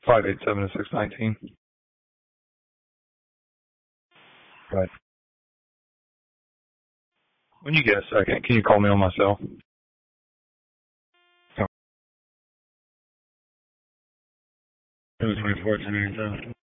587-619. Right. When you get a second, can you call me on my cell? Oh. It was 24 to 97.